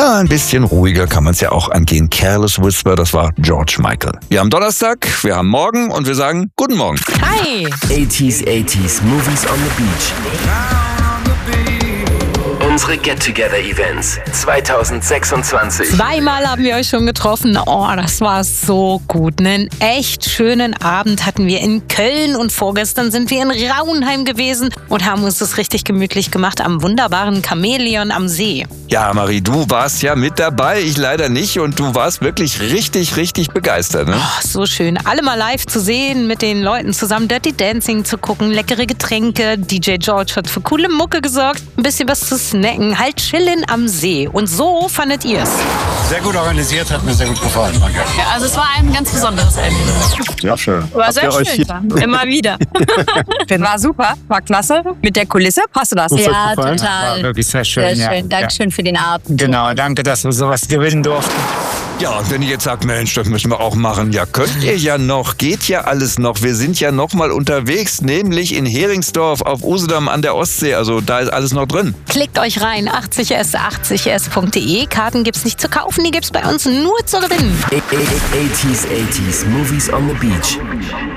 Ja, ein bisschen ruhiger kann man es ja auch angehen. Careless Whisper, das war George Michael. Wir haben Donnerstag, wir haben morgen und wir sagen guten Morgen. Hi! 80s Movies on the Beach. Unsere Get-Together-Events 2026. Zweimal haben wir euch schon getroffen. Oh, das war so gut. Einen echt schönen Abend hatten wir in Köln und vorgestern sind wir in Rauenheim gewesen und haben uns das richtig gemütlich gemacht am wunderbaren Chamäleon am See. Ja, Marie, du warst ja mit dabei, ich leider nicht und du warst wirklich richtig begeistert, ne? Oh, so schön. Alle mal live zu sehen, mit den Leuten zusammen Dirty Dancing zu gucken, leckere Getränke. DJ George hat für coole Mucke gesorgt, ein bisschen was zu snacken, halt chillen am See. Und so fandet ihr's? Sehr gut organisiert, hat mir sehr gut gefallen. Danke. Ja, also es war ein ganz besonderes Erlebnis. Ja, schön. War sehr schön. Immer wieder. War super, war klasse. Mit der Kulisse, passt du das? Ja, total. War wirklich sehr schön. Sehr schön. Dankeschön für den Abend. Genau, danke, dass wir sowas gewinnen durften. Ja, und wenn ihr jetzt sagt, Mensch, das müssen wir auch machen, ja, könnt ihr ja noch, geht ja alles noch. Wir sind ja noch mal unterwegs, nämlich in Heringsdorf auf Usedom an der Ostsee. Also da ist alles noch drin. Klickt euch rein, 80s80s.de. Karten gibt's nicht zu kaufen, die gibt's bei uns nur zu gewinnen. 80s Movies on the Beach.